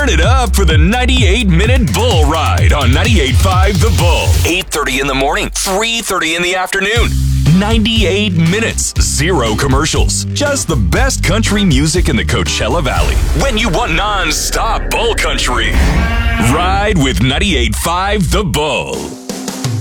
Turn it up for the 98-minute bull ride on 98.5 The Bull. 8:30 in the morning, 3:30 in the afternoon. 98 minutes, zero commercials. Just the best country music in the Coachella Valley. When you want non-stop bull country, ride with 98.5 The Bull.